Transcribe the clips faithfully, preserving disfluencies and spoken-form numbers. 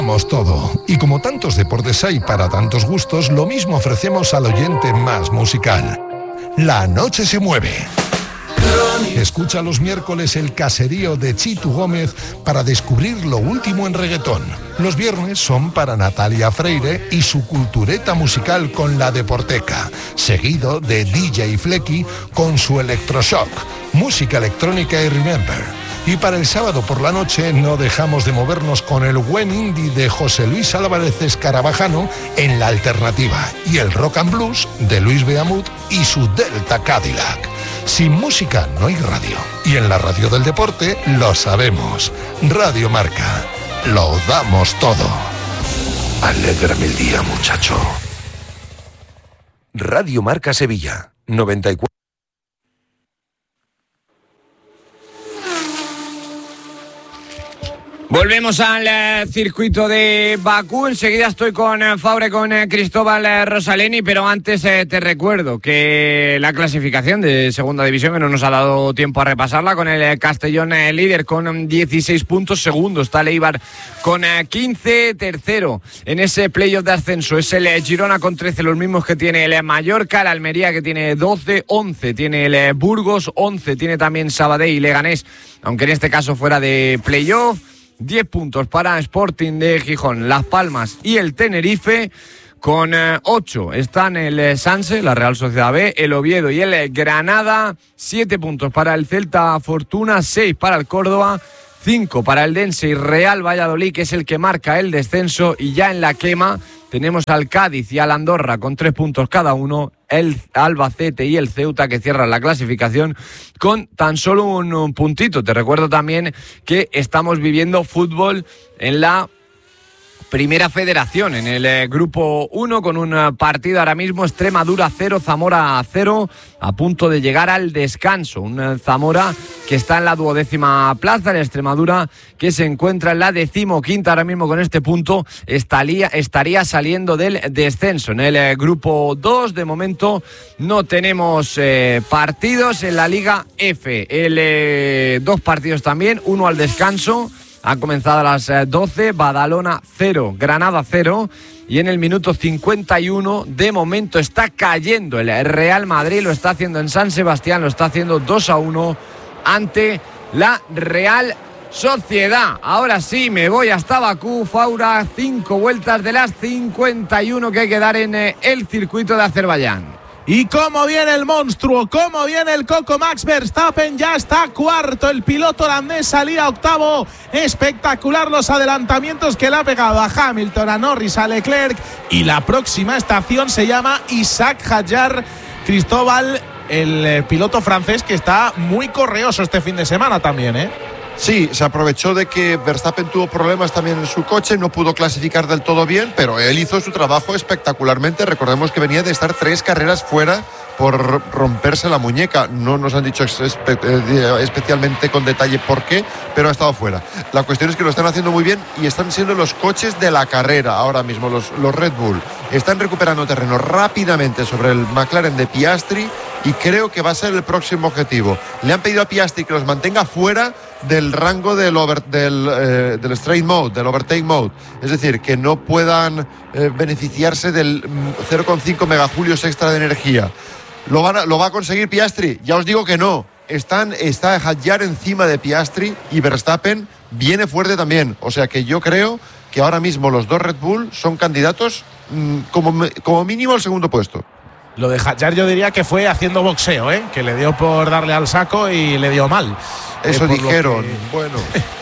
Todo. Y como tantos deportes hay para tantos gustos, lo mismo ofrecemos al oyente más musical. La noche se mueve. Escucha los miércoles el caserío de Chitu Gómez para descubrir lo último en reggaetón. Los viernes son para Natalia Freire y su cultureta musical con La Deporteca, seguido de D J Flecky con su Electroshock, música electrónica y Remember. Y para el sábado por la noche no dejamos de movernos con el buen indie de José Luis Álvarez Escarabajano en La Alternativa y el rock and blues de Luis Beamut y su Delta Cadillac. Sin música no hay radio. Y en la radio del deporte lo sabemos. Radio Marca. Lo damos todo. Alégrame el día, muchacho. Radio Marca Sevilla, noventa y cuatro. Volvemos al eh, circuito de Bakú. Enseguida estoy con eh, Faure, con eh, Cristóbal eh, Rosaleni, pero antes eh, te recuerdo que la clasificación de segunda división, que no nos ha dado tiempo a repasarla, con el eh, Castellón eh, líder con dieciséis puntos, segundo está el Eibar con eh, quince, tercero en ese playoff de ascenso es el eh, Girona con trece, los mismos que tiene el eh, Mallorca, el Almería que tiene doce, once tiene el eh, Burgos, once tiene también Sabadell y Leganés, aunque en este caso fuera de playoff. diez puntos para Sporting de Gijón, Las Palmas y el Tenerife. Con eh, ocho están el eh, Sanse, la Real Sociedad B, el Oviedo y el eh, Granada. siete puntos para el Celta Fortuna, seis para el Córdoba, cinco para el Dense y Real Valladolid, que es el que marca el descenso. Y ya en la quema tenemos al Cádiz y al Andorra con tres puntos cada uno, el Albacete y el Ceuta que cierran la clasificación con tan solo un, un puntito. Te recuerdo también que estamos viviendo fútbol en la Primera Federación, en el eh, grupo uno, con un uh, partido ahora mismo, Extremadura cero, Zamora cero, a punto de llegar al descanso. Un uh, Zamora que está en la duodécima plaza, el Extremadura que se encuentra en la decimoquinta ahora mismo con este punto, estaría, estaría saliendo del descenso. En el eh, grupo dos, de momento, no tenemos eh, partidos en la Liga F. El, eh, dos partidos también, uno al descanso. Ha comenzado a las doce, Badalona cero, Granada cero, y en el minuto cincuenta y uno de momento está cayendo el Real Madrid, lo está haciendo en San Sebastián, lo está haciendo dos a uno ante la Real Sociedad. Ahora sí, me voy hasta Bakú, Faura, cinco vueltas de las cincuenta y uno que hay que dar en el circuito de Azerbaiyán. Y cómo viene el monstruo, cómo viene el Coco Max Verstappen, ya está cuarto, el piloto holandés salía octavo, espectacular los adelantamientos que le ha pegado a Hamilton, a Norris, a Leclerc, y la próxima estación se llama Isaac Hadjar. Cristóbal, el piloto francés que está muy correoso este fin de semana también, ¿eh? Sí, se aprovechó de que Verstappen tuvo problemas también en su coche, no pudo clasificar del todo bien, pero él hizo su trabajo espectacularmente. Recordemos que venía de estar tres carreras fuera por romperse la muñeca. No nos han dicho espe- especialmente con detalle por qué, pero ha estado fuera. La cuestión es que lo están haciendo muy bien y están siendo los coches de la carrera ahora mismo, los, los Red Bull. Están recuperando terreno rápidamente sobre el McLaren de Piastri y creo que va a ser el próximo objetivo. Le han pedido a Piastri que los mantenga fuera del rango del, over, del, eh, del straight mode, del overtake mode, es decir, que no puedan eh, beneficiarse del cero coma cinco megajulios extra de energía. ¿Lo, van a, ¿Lo va a conseguir Piastri? Ya os digo que no. Están, está Hadjar encima de Piastri y Verstappen viene fuerte también, o sea que yo creo que ahora mismo los dos Red Bull son candidatos mmm, como, como mínimo al segundo puesto. Lo de Hadjar yo diría que fue haciendo boxeo, ¿eh? Que le dio por darle al saco y le dio mal. Eso eh, dijeron. Que... Bueno,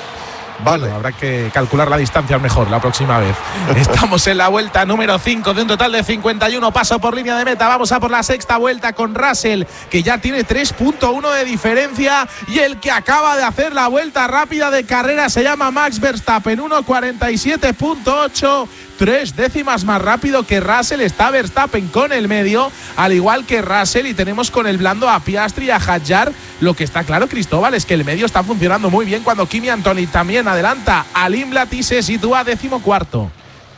vale. Bueno, habrá que calcular la distancia mejor la próxima vez. Estamos en la vuelta número cinco de un total de cincuenta y uno. Paso por línea de meta. Vamos a por la sexta vuelta con Russell, que ya tiene tres punto uno de diferencia. Y el que acaba de hacer la vuelta rápida de carrera se llama Max Verstappen. uno cuarenta y siete punto ocho. Tres décimas más rápido que Russell está Verstappen con el medio, al igual que Russell, y tenemos con el blando a Piastri y a Hadjar. Lo que está claro, Cristóbal, es que el medio está funcionando muy bien cuando Kimi Antonelli también adelanta. Alim Lati se sitúa décimo cuarto.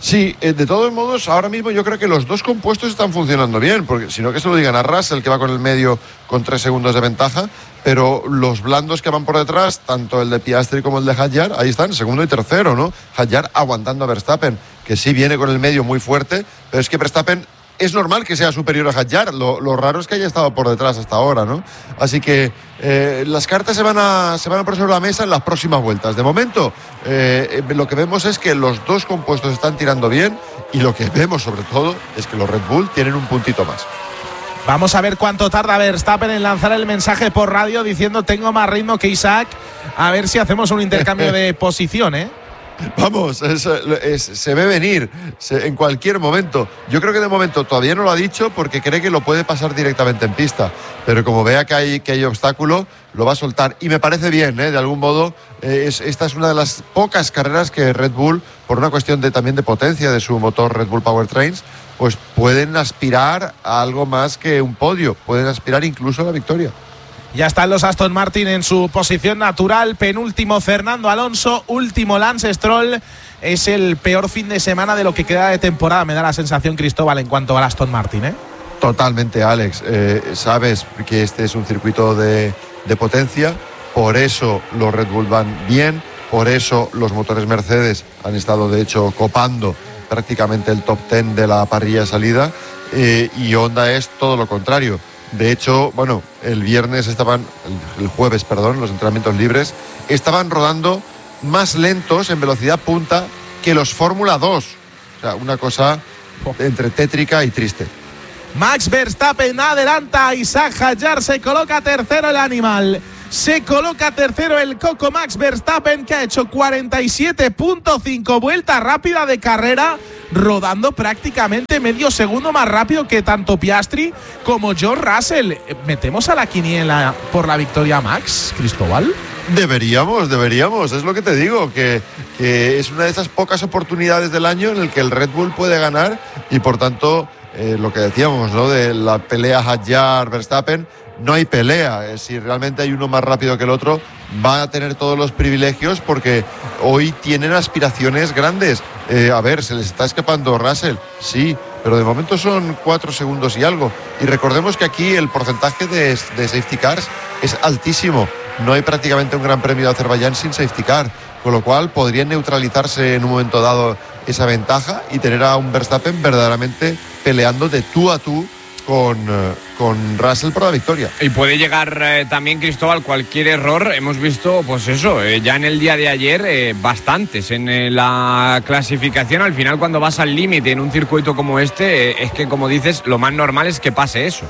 Sí, eh, de todos modos, ahora mismo yo creo que los dos compuestos están funcionando bien, porque si no que se lo digan a Russell, que va con el medio con tres segundos de ventaja, pero los blandos que van por detrás, tanto el de Piastri como el de Hadjar, ahí están, segundo y tercero, ¿no? Hadjar aguantando a Verstappen, que sí viene con el medio muy fuerte, pero es que Verstappen es normal que sea superior a Hadjar, lo, lo raro es que haya estado por detrás hasta ahora, ¿no? Así que eh, las cartas se van, a, se van a poner sobre la mesa en las próximas vueltas. De momento, eh, lo que vemos es que los dos compuestos están tirando bien y lo que vemos sobre todo es que los Red Bull tienen un puntito más. Vamos a ver cuánto tarda Verstappen en lanzar el mensaje por radio diciendo tengo más ritmo que Isaac, a ver si hacemos un intercambio de posición, ¿eh? Vamos, es, es, se ve venir se, en cualquier momento. Yo creo que de momento todavía no lo ha dicho porque cree que lo puede pasar directamente en pista. Pero como vea que hay, que hay obstáculo, lo va a soltar. Y me parece bien, ¿eh? De algún modo, eh, es, esta es una de las pocas carreras que Red Bull, por una cuestión de, también de potencia de su motor Red Bull Powertrains, pues pueden aspirar a algo más que un podio. Pueden aspirar incluso a la victoria. Ya están los Aston Martin en su posición natural. Penúltimo Fernando Alonso, último Lance Stroll. Es el peor fin de semana de lo que queda de temporada, me da la sensación, Cristóbal, en cuanto al Aston Martin, ¿eh? Totalmente, Alex. Eh, sabes que este es un circuito de, de potencia, por eso los Red Bull van bien, por eso los motores Mercedes han estado, de hecho, copando prácticamente el top diez de la parrilla de salida, eh, y Honda es todo lo contrario. De hecho, bueno, el viernes estaban, el, el jueves, perdón, los entrenamientos libres, estaban rodando más lentos en velocidad punta que los Fórmula dos. O sea, una cosa entre tétrica y triste. Max Verstappen adelanta a Isaac Hadjar, se coloca tercero el animal. Se coloca tercero el Coco Max Verstappen, que ha hecho cuarenta y siete punto cinco vueltas rápida de carrera, rodando prácticamente medio segundo más rápido que tanto Piastri como George Russell. ¿Metemos a la quiniela por la victoria Max, Cristóbal? Deberíamos, deberíamos, es lo que te digo, que, que es una de esas pocas oportunidades del año en el que el Red Bull puede ganar y por tanto, eh, lo que decíamos, ¿no? De la pelea Hadjar-Verstappen, no hay pelea. Si realmente hay uno más rápido que el otro, va a tener todos los privilegios porque hoy tienen aspiraciones grandes. Eh, a ver, se les está escapando Russell, sí, pero de momento son cuatro segundos y algo. Y recordemos que aquí el porcentaje de, de safety cars es altísimo. No hay prácticamente un gran premio de Azerbaiyán sin safety car, con lo cual podrían neutralizarse en un momento dado esa ventaja y tener a un Verstappen verdaderamente peleando de tú a tú con, con Russell por la victoria. Y puede llegar eh, también, Cristóbal, cualquier error. Hemos visto, pues eso, eh, ya en el día de ayer, eh, bastantes en eh, la clasificación. Al final, cuando vas al límite en un circuito como este, eh, es que, como dices, lo más normal es que pase eso.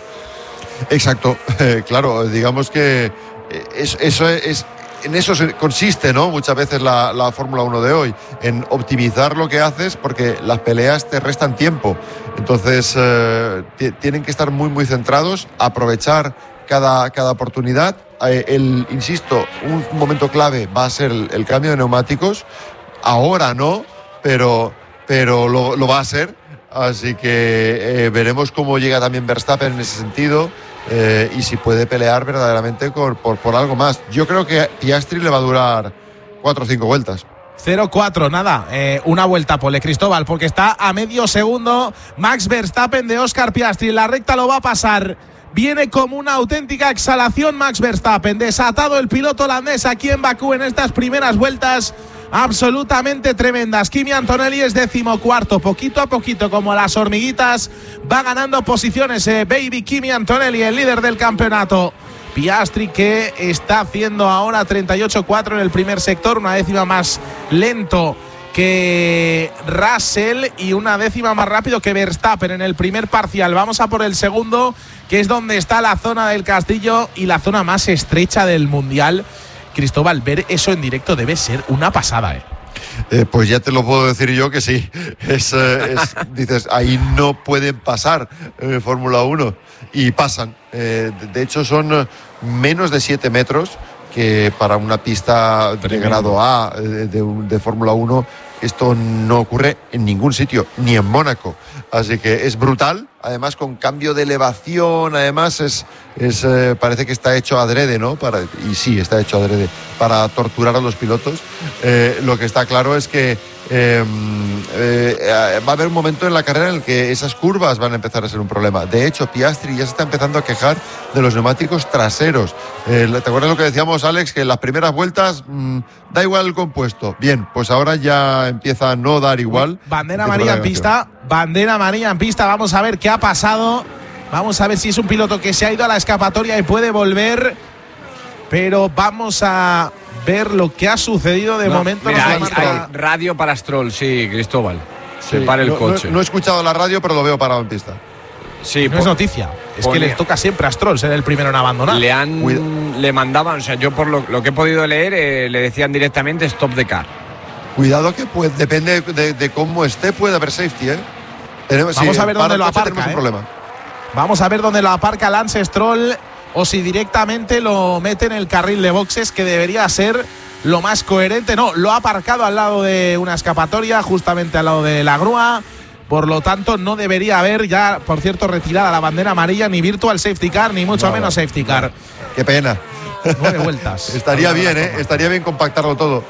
Exacto, eh, claro, digamos que es, eso es... En eso consiste, ¿no? Muchas veces la, la Fórmula uno de hoy, en optimizar lo que haces porque las peleas te restan tiempo. Entonces, eh, t- tienen que estar muy, muy centrados, aprovechar cada, cada oportunidad. Eh, el, insisto, un, un momento clave va a ser el, el cambio de neumáticos. Ahora no, pero, pero lo, lo va a ser. Así que eh, veremos cómo llega también Verstappen en ese sentido. Eh, y si puede pelear verdaderamente por, por, por algo más. Yo creo que Piastri le va a durar cuatro o cinco vueltas. cero cuatro, nada, eh, una vuelta, pole, Cristóbal, porque está a medio segundo Max Verstappen de Oscar Piastri. En la recta lo va a pasar. Viene como una auténtica exhalación Max Verstappen. Desatado el piloto holandés aquí en Bakú en estas primeras vueltas absolutamente tremendas. Kimi Antonelli es decimocuarto, poquito a poquito, como las hormiguitas, va ganando posiciones. Eh, baby Kimi Antonelli, el líder del campeonato. Piastri, que está haciendo ahora treinta y ocho cuatro en el primer sector, una décima más lento que Russell y una décima más rápido que Verstappen en el primer parcial. Vamos a por el segundo, que es donde está la zona del castillo y la zona más estrecha del mundial. Cristóbal, ver eso en directo debe ser una pasada, ¿eh? Eh, pues ya te lo puedo decir yo que sí. Es, eh, es, dices, ahí no pueden pasar en Fórmula uno y pasan. Eh, de hecho, son menos de siete metros, que para una pista de grado A de, de, de Fórmula uno esto no ocurre en ningún sitio, ni en Mónaco. Así que es brutal, además con cambio de elevación, además es, es eh, parece que está hecho adrede, ¿no? Para, y sí, está hecho adrede, para torturar a los pilotos. Eh, lo que está claro es que eh, eh, va a haber un momento en la carrera en el que esas curvas van a empezar a ser un problema. De hecho, Piastri ya se está empezando a quejar de los neumáticos traseros. Eh, ¿Te acuerdas lo que decíamos, Alex? Que en las primeras vueltas mmm, da igual el compuesto. Bien, pues ahora ya empieza a no dar igual. Bandera amarilla en pista, bandera amarilla en pista. Vamos a ver qué ha pasado. Vamos a ver si es un piloto que se ha ido a la escapatoria y puede volver. Pero vamos a ver lo que ha sucedido de no, momento. Mira, hay, para... hay radio para Stroll, sí, Cristóbal. Sí, se para el no, coche. No, no he escuchado la radio, pero lo veo parado en pista. Sí, no por, es noticia. Es que les toca siempre a Stroll ser el primero en abandonar. Le han, Cuida. le mandaban, o sea, yo por lo, lo que he podido leer, eh, le decían directamente stop the car. Cuidado que pues, depende de, de cómo esté, puede haber safety, ¿eh? Tenemos, Vamos sí, a ver dónde lo aparca. ¿eh? Un problema. Vamos a ver dónde lo aparca Lance Stroll o si directamente lo mete en el carril de boxes, que debería ser lo más coherente. No, lo ha aparcado al lado de una escapatoria, justamente al lado de la grúa. Por lo tanto, no debería haber ya, por cierto, retirada la bandera amarilla, ni virtual safety car, ni mucho no, menos safety car. No. Qué pena. Nueve vueltas. Estaría bien, ¿eh? Estaría bien compactarlo todo.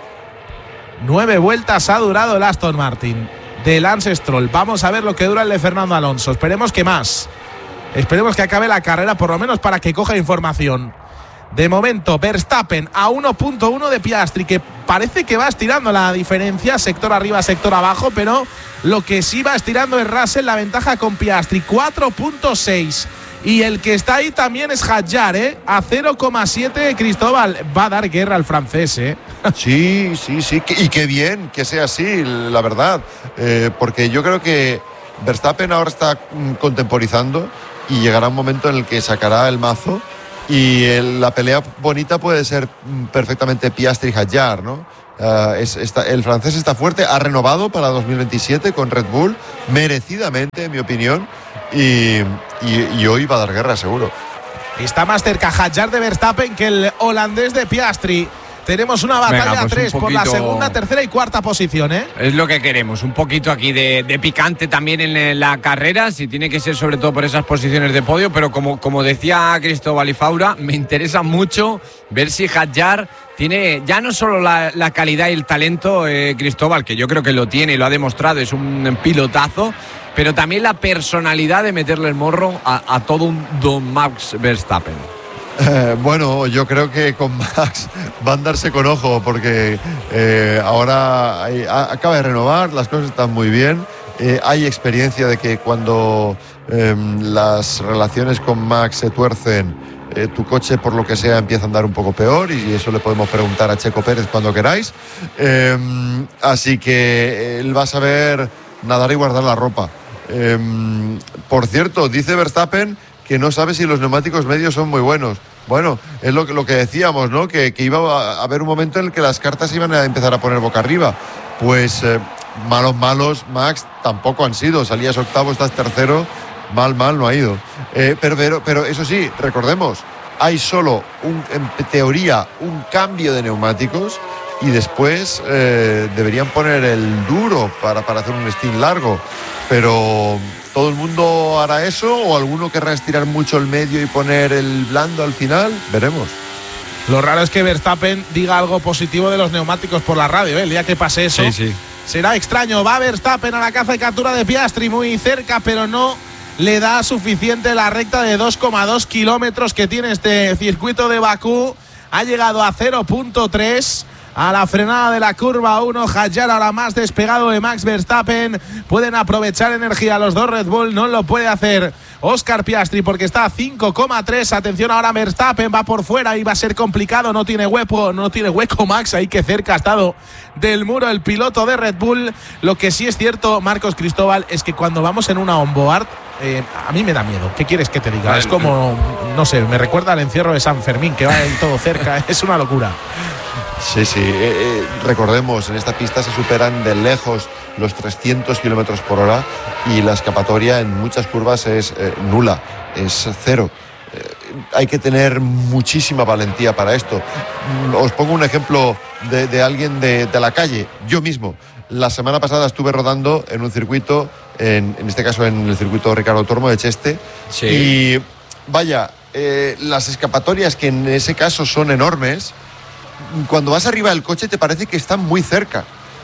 Nueve vueltas ha durado el Aston Martin de Lance Stroll. Vamos a ver lo que dura el de Fernando Alonso. Esperemos que más. Esperemos que acabe la carrera, por lo menos para que coja información. De momento, Verstappen a uno punto uno de Piastri, que parece que va estirando la diferencia, sector arriba, sector abajo, pero lo que sí va estirando es Russell, la ventaja con Piastri, cuatro punto seis. Y el que está ahí también es Hadjar, ¿eh? A cero coma siete, Cristóbal. Va a dar guerra al francés, ¿eh? Sí, sí, sí. Y qué bien que sea así, la verdad. Eh, porque yo creo que Verstappen ahora está contemporizando y llegará un momento en el que sacará el mazo. Y el, la pelea bonita puede ser perfectamente Piastri-Hadjar, ¿no? Uh, es, está, el francés está fuerte, ha renovado para dos mil veintisiete con Red Bull, merecidamente, en mi opinión, y, y, y hoy va a dar guerra, seguro. Está más cerca Hadjar de Verstappen que el holandés de Piastri. Tenemos una batalla a tres por la segunda, tercera y cuarta posición, ¿eh? Es lo que queremos, un poquito aquí de, de picante también en la carrera, si tiene que ser sobre todo por esas posiciones de podio, pero como, como decía Cristóbal y Faura, me interesa mucho ver si Hadjar tiene ya no solo la, la calidad y el talento, eh, Cristóbal, que yo creo que lo tiene y lo ha demostrado, es un pilotazo, pero también la personalidad de meterle el morro a, a todo un Don Max Verstappen. Eh, bueno, yo creo que con Max va a andarse con ojo porque eh, ahora hay, a, acaba de renovar, las cosas están muy bien. Eh, hay experiencia de que cuando eh, las relaciones con Max se tuercen, eh, tu coche por lo que sea empieza a andar un poco peor, y eso le podemos preguntar a Checo Pérez cuando queráis. Eh, así que él va a saber nadar y guardar la ropa. Eh, por cierto, dice Verstappen que no sabe si los neumáticos medios son muy buenos. Bueno, es lo que, lo que decíamos, ¿no? Que, que iba a haber un momento en el que las cartas iban a empezar a poner boca arriba. Pues eh, malos, malos, Max, tampoco han sido. Salías octavo, estás tercero, mal, mal no ha ido. Eh, pero, pero, pero eso sí, recordemos, hay solo, un, en teoría, un cambio de neumáticos y después eh, deberían poner el duro para, para hacer un stint largo. Pero ¿todo el mundo hará eso o alguno querrá estirar mucho el medio y poner el blando al final? Veremos. Lo raro es que Verstappen diga algo positivo de los neumáticos por la radio, ¿eh? El día que pase eso sí, sí. será extraño. Va Verstappen a la caza y captura de Piastri, muy cerca, pero no le da suficiente la recta de dos coma dos kilómetros que tiene este circuito de Bakú. Ha llegado a cero punto tres. A la frenada de la curva uno, Hadjar ahora más despegado de Max Verstappen. Pueden aprovechar energía los dos Red Bull, no lo puede hacer Oscar Piastri porque está a cinco coma tres. Atención ahora, Verstappen va por fuera y va a ser complicado, no tiene hueco, no tiene hueco Max, ahí que cerca ha estado del muro el piloto de Red Bull. Lo que sí es cierto, Marcos Cristóbal, es que cuando vamos en una onboard, eh, a mí me da miedo. ¿Qué quieres que te diga? Vale. Es como, no sé, me recuerda al encierro de San Fermín, que va ahí todo cerca, es una locura. Sí, sí, eh, eh, recordemos, en esta pista se superan de lejos los trescientos kilómetros por hora y la escapatoria en muchas curvas es eh, nula, es cero. Eh, hay que tener muchísima valentía para esto. Os pongo un ejemplo de, de alguien de, de la calle, yo mismo. La semana pasada estuve rodando en un circuito en, en este caso en el circuito Ricardo Tormo de Cheste. Sí. Y vaya, eh, las escapatorias, que en ese caso son enormes, cuando vas arriba del coche te parece que están muy cerca.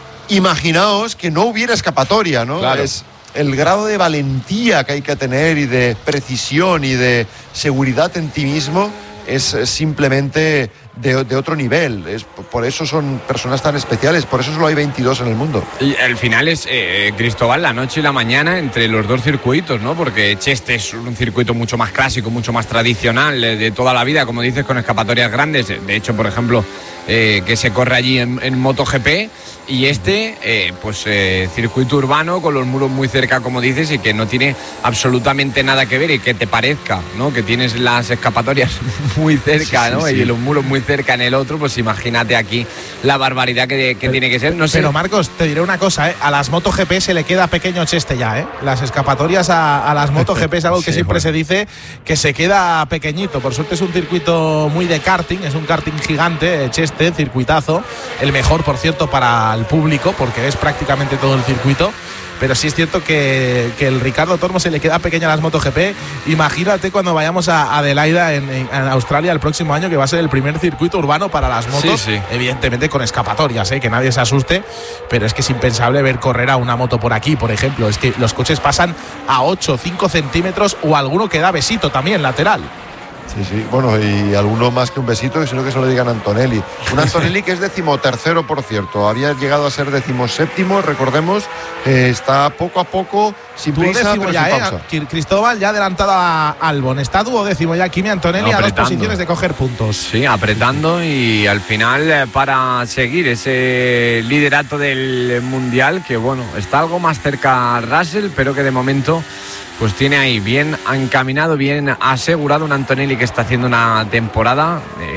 Imaginaos que no hubiera escapatoria, ¿no? Claro. Es el grado de valentía que hay que tener y de precisión y de seguridad en ti mismo es simplemente de, de otro nivel. Es, por eso son personas tan especiales, por eso solo hay veintidós en el mundo. Y al final es, eh, Cristóbal, la noche y la mañana entre los dos circuitos, ¿no? Porque Cheste es un circuito mucho más clásico, mucho más tradicional, eh, de toda la vida, como dices, con escapatorias grandes. De hecho, por ejemplo, eh, que se corre allí en, en MotoGP. Y este, eh, pues eh, circuito urbano con los muros muy cerca, como dices, y que no tiene absolutamente nada que ver, y que te parezca, ¿no? Que tienes las escapatorias muy cerca, sí, ¿no? Sí, sí. Y los muros muy cerca en el otro, pues imagínate aquí la barbaridad que, que pero, tiene que ser. No sé. Pero Marcos, te diré una cosa, ¿eh? A las MotoGP se le queda pequeño Cheste ya, ¿eh? Las escapatorias a, a las MotoGP es algo que sí, siempre bueno. se dice que se queda pequeñito. Por suerte es un circuito muy de karting, es un karting gigante, Cheste, circuitazo, el mejor, por cierto, para al público, porque es prácticamente todo el circuito. Pero sí es cierto que, que el Ricardo Tormo se le queda pequeña a las MotoGP. Imagínate cuando vayamos a Adelaida en, en, en Australia el próximo año, que va a ser el primer circuito urbano para las motos, sí, sí. evidentemente con escapatorias, ¿eh? Que nadie se asuste, pero es que es impensable ver correr a una moto por aquí, por ejemplo. Es que los coches pasan a ocho, cinco centímetros, o alguno que da besito también lateral. Sí, sí, bueno, y alguno más que un besito, sino que se lo digan a Antonelli. Un Antonelli que es decimotercero, por cierto. Había llegado a ser decimoséptimo, recordemos. Eh, está poco a poco, sin prisa, pero ya, sin eh, pausa. Cristóbal ya adelantado a Albon. Está duodécimo ya Kimi Antonelli, no, a dos posiciones de coger puntos. Sí, apretando, y al final eh, para seguir ese liderato del Mundial, que bueno, está algo más cerca Russell, pero que de momento pues tiene ahí bien encaminado, bien asegurado un Antonelli que está haciendo una temporada,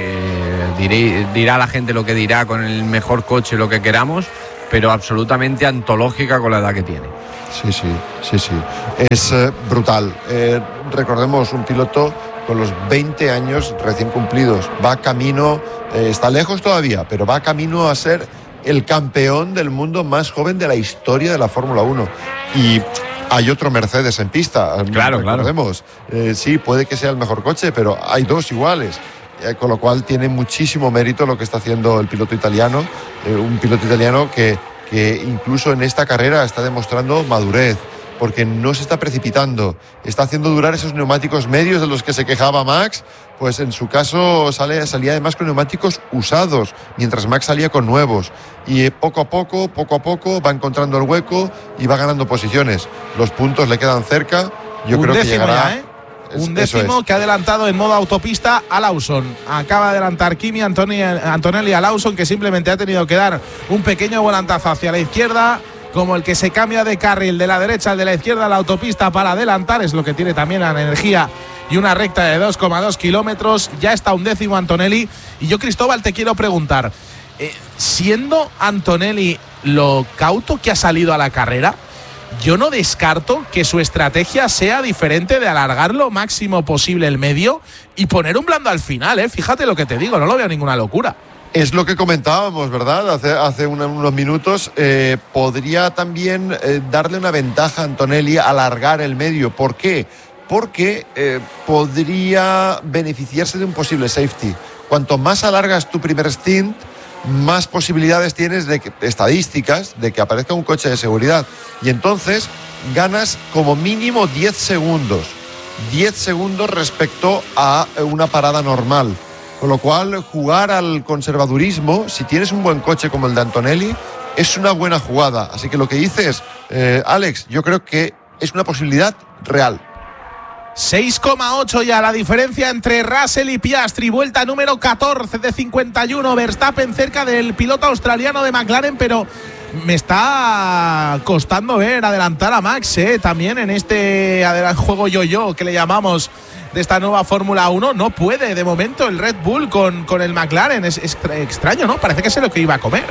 eh, diré, dirá la gente lo que dirá, con el mejor coche, lo que queramos, pero absolutamente antológica con la edad que tiene. Sí, sí, sí, sí. Es eh, brutal. Eh, recordemos, un piloto con los veinte años recién cumplidos. Va camino, eh, está lejos todavía, pero va camino a ser el campeón del mundo más joven de la historia de la Fórmula uno. Y hay otro Mercedes en pista, claro, recordemos. Claro. Eh, sí, puede que sea el mejor coche, pero hay dos iguales. Eh, con lo cual tiene muchísimo mérito lo que está haciendo el piloto italiano. Eh, un piloto italiano que, que incluso en esta carrera está demostrando madurez, porque no se está precipitando. Está haciendo durar esos neumáticos medios de los que se quejaba Max. Pues en su caso sale, salía además con neumáticos usados, mientras Max salía con nuevos. Y poco a poco, poco a poco va encontrando el hueco y va ganando posiciones. Los puntos le quedan cerca. Yo un creo que llegará. Ya, ¿eh? Un décimo que ha adelantado en modo autopista a Lawson. Acaba de adelantar Kimi Antonelli a Lawson, que simplemente ha tenido que dar un pequeño volantazo hacia la izquierda, como el que se cambia de carril de la derecha al de la izquierda a la autopista para adelantar. Es lo que tiene también la energía, y una recta de dos coma dos kilómetros. Ya está un décimo Antonelli. Y yo, Cristóbal, te quiero preguntar, eh, siendo Antonelli lo cauto que ha salido a la carrera, yo no descarto que su estrategia sea diferente, de alargar lo máximo posible el medio y poner un blando al final, ¿eh? Fíjate lo que te digo, no lo veo ninguna locura. Es lo que comentábamos, ¿verdad? Hace, hace una, unos minutos. Eh, podría también eh, darle una ventaja a Antonelli alargar el medio. ¿Por qué? Porque eh, podría beneficiarse de un posible safety. Cuanto más alargas tu primer stint, más posibilidades tienes de que, estadísticas de que aparezca un coche de seguridad. Y entonces ganas como mínimo diez segundos. diez segundos respecto a una parada normal. Con lo cual, jugar al conservadurismo, si tienes un buen coche como el de Antonelli, es una buena jugada. Así que lo que dices, eh, Alex, yo creo que es una posibilidad real. seis coma ocho ya la diferencia entre Russell y Piastri. Vuelta número catorce de cincuenta y uno. Verstappen cerca del piloto australiano de McLaren, pero me está costando ver adelantar a Max, ¿eh? También en este juego yo-yo que le llamamos de esta nueva Fórmula uno. No puede de momento el Red Bull con, con el McLaren. Es, es extraño, ¿no? Parece que sé lo que iba a comer.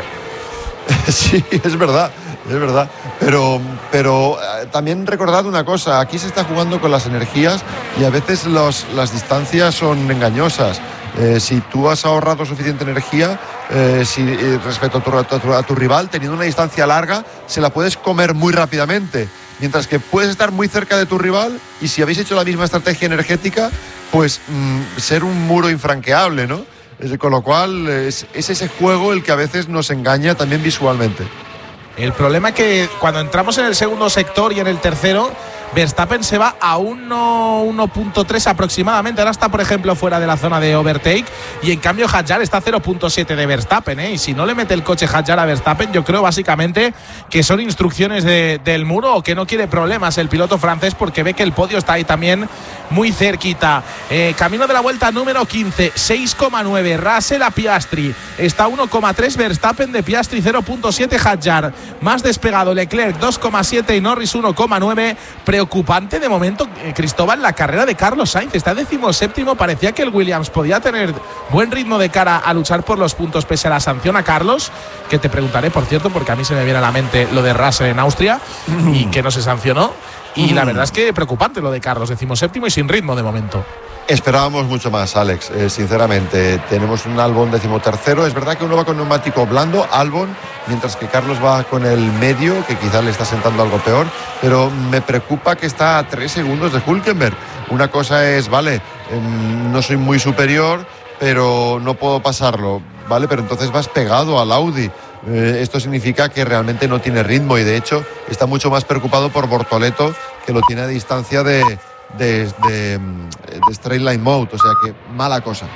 Sí, es verdad. Es verdad, pero, pero eh, también recordad una cosa, aquí se está jugando con las energías y a veces los, las distancias son engañosas. Eh, si tú has ahorrado suficiente energía, eh, si, eh, respecto a tu, a, tu, a tu rival, teniendo una distancia larga, se la puedes comer muy rápidamente. mientras que puedes estar muy cerca de tu rival y si habéis hecho la misma estrategia energética, pues mmm, ser un muro infranqueable, ¿no? Es, con lo cual es, es ese juego el que a veces nos engaña también visualmente. El problema es que cuando entramos en el segundo sector y en el tercero, Verstappen se va a uno punto tres aproximadamente. Ahora está, por ejemplo, fuera de la zona de overtake. Y en cambio Hadjar está a cero punto siete de Verstappen, ¿eh? Y si no le mete el coche Hadjar a Verstappen, yo creo básicamente que son instrucciones de, del muro o que no quiere problemas el piloto francés porque ve que el podio está ahí también muy cerquita. Eh, camino de la vuelta número quince, seis coma nueve Russell a Piastri. Está uno coma tres Verstappen de Piastri, cero punto siete Hadjar. Más despegado Leclerc, dos coma siete y Norris uno coma nueve. Preocupante de momento, eh, Cristóbal, la carrera de Carlos Sainz. Está decimoséptimo. Parecía que el Williams podía tener buen ritmo de cara a luchar por los puntos pese a la sanción a Carlos, que te preguntaré, por cierto, porque a mí se me viene a la mente lo de Russell en Austria mm. y que no se sancionó. Y mm. la verdad es que preocupante lo de Carlos, decimoséptimo y sin ritmo de momento. Esperábamos mucho más, Alex, eh, sinceramente. Tenemos un Albon decimotercero. Es verdad que uno va con neumático blando, Albon, mientras que Carlos va con el medio, que quizás le está sentando algo peor. Pero me preocupa que está a tres segundos de Hülkenberg. Una cosa es, vale, eh, no soy muy superior, pero no puedo pasarlo, ¿vale? Pero entonces vas pegado al Audi. Eh, esto significa que realmente no tiene ritmo y, de hecho, está mucho más preocupado por Bortoleto, que lo tiene a distancia de... De, de, de straight line mode, o sea que mala cosa.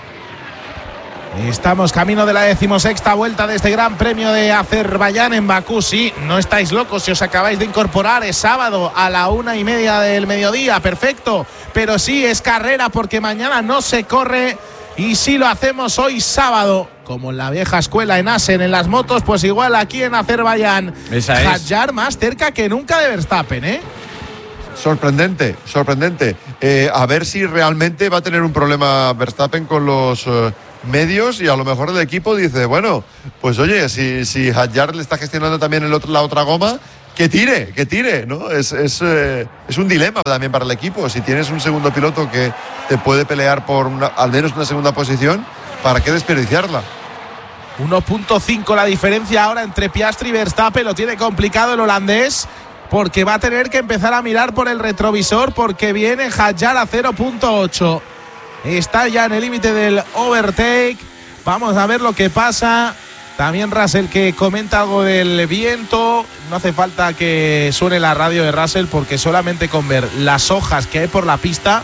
Estamos camino de la decimosexta vuelta de este Gran Premio de Azerbaiyán en Bakú. Sí, no estáis locos si os acabáis de incorporar. Es sábado a la una y media del mediodía, perfecto. Pero sí, es carrera porque mañana no se corre. Y si lo hacemos hoy sábado, como en la vieja escuela en Assen en las motos, pues igual aquí en Azerbaiyán. Esa es. Hadjar más cerca que nunca de Verstappen, ¿eh? Sorprendente, sorprendente. Eh, a ver si realmente va a tener un problema Verstappen con los eh, medios y a lo mejor el equipo dice, bueno, pues oye, si, si Hadjar le está gestionando también el otro, la otra goma, que tire, que tire, ¿no? Es, es, eh, es un dilema también para el equipo. Si tienes un segundo piloto que te puede pelear por una, al menos una segunda posición, ¿para qué desperdiciarla? uno punto cinco la diferencia ahora entre Piastri y Verstappen. Lo tiene complicado el holandés, porque va a tener que empezar a mirar por el retrovisor porque viene Hadjar a cero punto ocho. Está ya en el límite del overtake. Vamos a ver lo que pasa. También Russell, que comenta algo del viento. No hace falta que suene la radio de Russell porque solamente con ver las hojas que hay por la pista,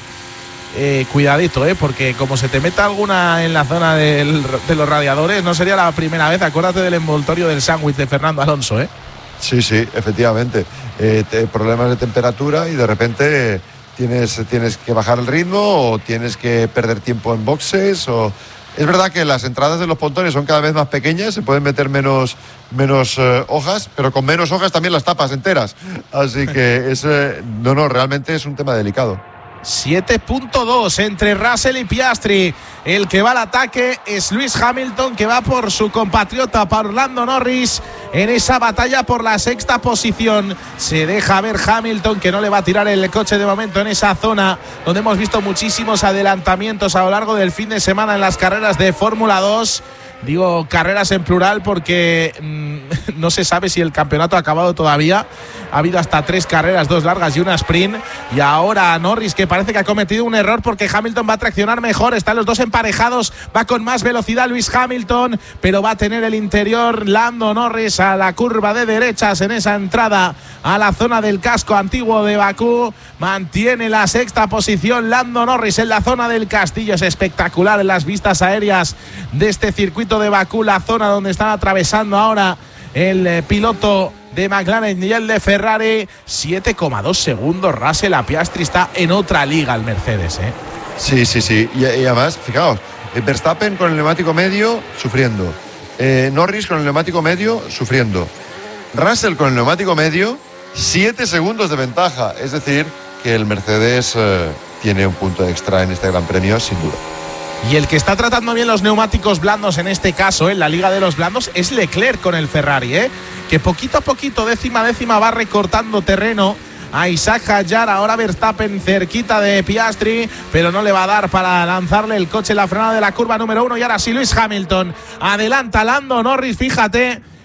eh, cuidadito, eh, porque como se te meta alguna en la zona del, de los radiadores, no sería la primera vez. Acuérdate del envoltorio del sándwich de Fernando Alonso, ¿eh? Sí, sí, efectivamente. Eh, te, problemas de temperatura y de repente tienes, tienes que bajar el ritmo o tienes que perder tiempo en boxes. O... Es verdad que las entradas de los pontones son cada vez más pequeñas, se pueden meter menos, menos eh, hojas, pero con menos hojas también las tapas enteras. Así que es, eh, no, no, realmente es un tema delicado. siete punto dos entre Russell y Piastri. El que va al ataque es Lewis Hamilton, que va por su compatriota, por Lando Norris, en esa batalla por la sexta posición. Se deja ver Hamilton, que no le va a tirar el coche de momento en esa zona donde hemos visto muchísimos adelantamientos a lo largo del fin de semana en las carreras de Fórmula dos. Digo carreras en plural porque mmm, no se sabe si el campeonato ha acabado todavía. Ha habido hasta tres carreras, dos largas y una sprint. Y ahora Norris, que parece que ha cometido un error porque Hamilton va a traccionar mejor. Están los dos emparejados. Va con más velocidad Lewis Hamilton, pero va a tener el interior Lando Norris a la curva de derechas en esa entrada a la zona del casco antiguo de Bakú. Mantiene la sexta posición Lando Norris en la zona del castillo. Es espectacular en las vistas aéreas de este circuito de Bakú, la zona donde están atravesando ahora el eh, piloto de McLaren y el de Ferrari. siete coma dos segundos Russell a Piastri. Está en otra liga el Mercedes, ¿eh? Sí, sí, sí. Y, y además, fijaos, Verstappen con el neumático medio sufriendo, eh, Norris con el neumático medio sufriendo, Russell con el neumático medio, siete segundos de ventaja. Es decir, que el Mercedes eh, tiene un punto extra en este Gran Premio, sin duda. Y el que está tratando bien los neumáticos blandos en este caso, en la Liga de los Blandos, es Leclerc con el Ferrari, ¿eh? Que poquito a poquito, décima a décima, va recortando terreno a Isaac Hadjar. Ahora Verstappen cerquita de Piastri, pero no le va a dar para lanzarle el coche en la frenada de la curva número uno. Y ahora sí Lewis Hamilton adelanta Lando Norris, fíjate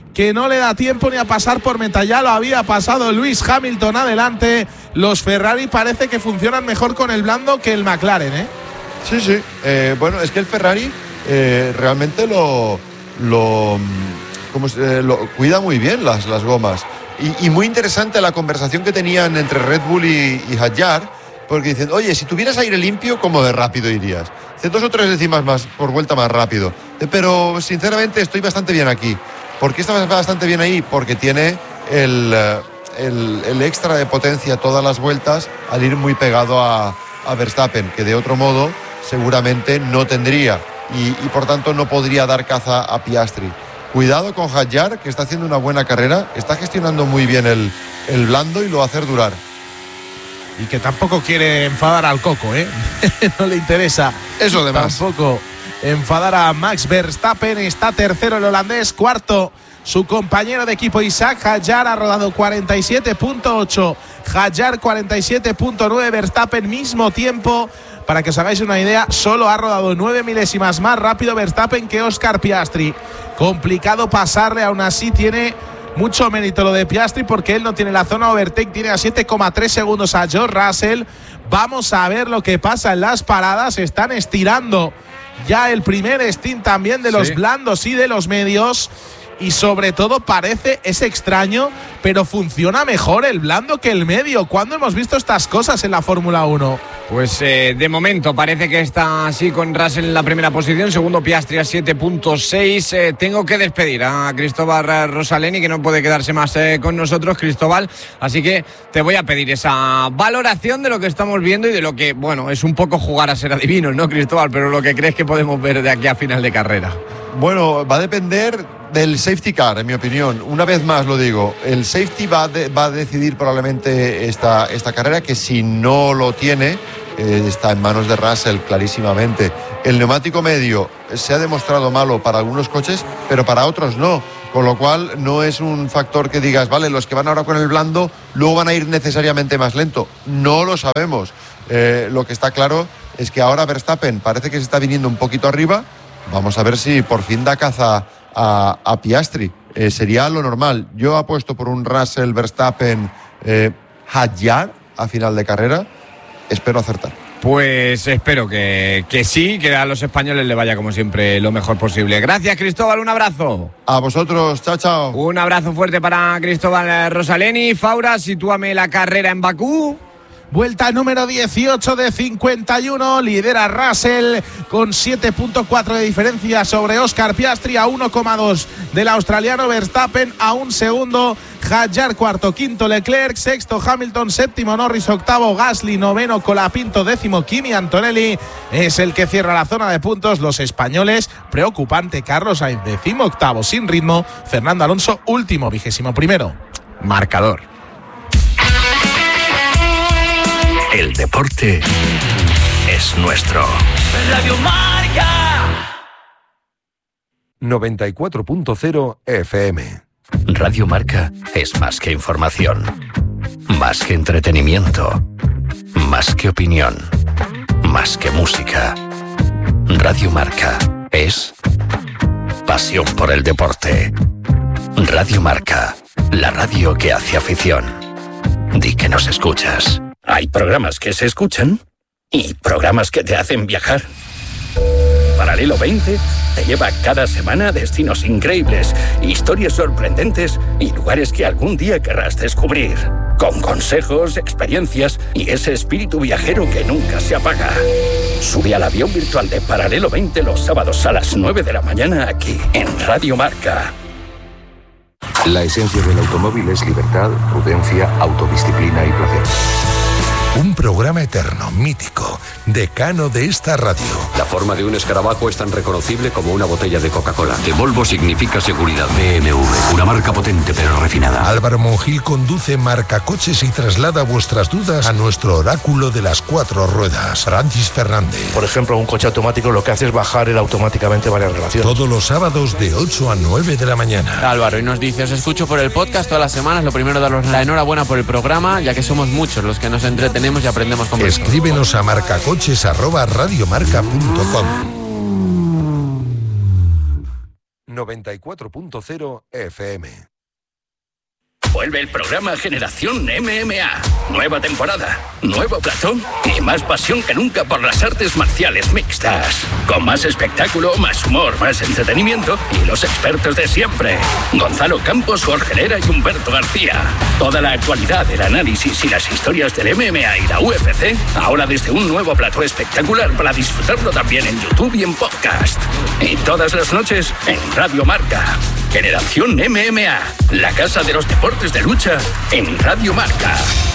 que no le da tiempo ni a pasar por meta. Ya lo había pasado Lewis Hamilton adelante. Los Ferrari parece que funcionan mejor con el blando que el McLaren, ¿eh? Sí, sí. Eh, bueno, es que el Ferrari eh, realmente lo, lo, como se, lo cuida muy bien las, las gomas. Y, y muy interesante la conversación que tenían entre Red Bull y, y Hadjar, porque dicen, oye, si tuvieras aire limpio, ¿cómo de rápido irías? Dice, dos o tres décimas más por vuelta más rápido. Pero sinceramente estoy bastante bien aquí. ¿Por qué está bastante bien ahí? Porque tiene el, el, el extra de potencia todas las vueltas al ir muy pegado a, a Verstappen, que de otro modo seguramente no tendría y, y por tanto no podría dar caza a Piastri. Cuidado con Hadjar, que está haciendo una buena carrera, está gestionando muy bien el, el blando y lo va a hacer durar. Y que tampoco quiere enfadar al Coco, ¿eh? No le interesa. Eso de más. Tampoco enfadar a Max Verstappen. Está tercero el holandés, cuarto su compañero de equipo Isaac Hadjar, ha rodado cuarenta y siete punto ocho, Hadjar cuarenta y siete punto nueve, Verstappen mismo tiempo. Para que os hagáis una idea, solo ha rodado nueve milésimas más rápido Verstappen que Oscar Piastri. Complicado pasarle, aún así tiene mucho mérito lo de Piastri porque él no tiene la zona overtake, tiene a siete coma tres segundos a George Russell. Vamos a ver lo que pasa en las paradas, están estirando ya el primer stint también de los sí. blandos y de los medios. Y sobre todo parece, es extraño, pero funciona mejor el blando que el medio. ¿Cuándo hemos visto estas cosas en la Fórmula uno? Pues eh, de momento parece que está así con Russell en la primera posición, segundo Piastri a siete punto seis. Eh, tengo que despedir a Cristóbal Rosaleni, que no puede quedarse más eh, con nosotros, Cristóbal. Así que te voy a pedir esa valoración de lo que estamos viendo y de lo que, bueno, es un poco jugar a ser adivinos, ¿no, Cristóbal? Pero lo que crees que podemos ver de aquí a final de carrera. Bueno, va a depender del safety car, en mi opinión. Una vez más lo digo, el safety va, de, va a decidir probablemente esta, esta carrera, que si no lo tiene, eh, está en manos de Russell clarísimamente. El neumático medio se ha demostrado malo para algunos coches, pero para otros no, con lo cual no es un factor que digas, vale, los que van ahora con el blando luego van a ir necesariamente más lento. No lo sabemos. Eh, lo que está claro es que ahora Verstappen parece que se está viniendo un poquito arriba. Vamos a ver si por fin da caza a, a Piastri. Eh, sería lo normal. Yo apuesto por un Russell, Verstappen, eh, Hadjar a final de carrera. Espero acertar. Pues espero que, que sí, que a los españoles le vaya como siempre lo mejor posible. Gracias, Cristóbal, un abrazo. A vosotros, chao, chao. Un abrazo fuerte para Cristóbal Rosaleni. Faura, sitúame la carrera en Bakú. Vuelta número dieciocho de cincuenta y uno, lidera Russell con siete punto cuatro de diferencia sobre Oscar Piastri, a uno coma dos del australiano Verstappen, a un segundo Hadjar, cuarto, quinto Leclerc, sexto Hamilton, séptimo Norris, octavo Gasly, noveno Colapinto, décimo Kimi Antonelli es el que cierra la zona de puntos. Los españoles, preocupante, Carlos Sainz décimo octavo sin ritmo, Fernando Alonso último, vigésimo primero. Marcador. El deporte es nuestro. Radio Marca noventa y cuatro punto cero F M. Radio Marca es más que información, más que entretenimiento, más que opinión, más que música. Radio Marca es pasión por el deporte. Radio Marca, la radio que hace afición. Di que nos escuchas. Hay programas que se escuchan y programas que te hacen viajar. Paralelo veinte te lleva cada semana a destinos increíbles, historias sorprendentes y lugares que algún día querrás descubrir. Con consejos, experiencias y ese espíritu viajero que nunca se apaga. Sube al avión virtual de Paralelo veinte los sábados a las nueve de la mañana aquí en Radio Marca. La esencia del automóvil es libertad, prudencia, autodisciplina y placer. Un programa eterno, mítico, decano de esta radio. La forma de un escarabajo es tan reconocible como una botella de Coca-Cola. De Volvo significa seguridad. B M W, una marca potente pero refinada. Álvaro Monjil conduce Marcacoches y traslada vuestras dudas a nuestro oráculo de las cuatro ruedas, Francis Fernández. Por ejemplo, un coche automático lo que hace es bajar él automáticamente varias relaciones. Todos los sábados de ocho a nueve de la mañana. Álvaro, y nos dice, os escucho por el podcast todas las semanas. Lo primero, daros la enhorabuena por el programa, ya que somos muchos los que nos entretenemos y aprendemos con vosotros. Escríbenos a marcacoches arroba radiomarca punto com. noventa y cuatro punto cero F M. Vuelve el programa Generación M M A. Nueva temporada, nuevo platón y más pasión que nunca por las artes marciales mixtas. Con más espectáculo, más humor, más entretenimiento y los expertos de siempre. Gonzalo Campos, Jorge Lera y Humberto García. Toda la actualidad, el análisis y las historias del M M A y la U F C, ahora desde un nuevo plató espectacular para disfrutarlo también en YouTube y en podcast. Y todas las noches en Radio Marca. Generación M M A, la casa de los deportes de lucha en Radio Marca.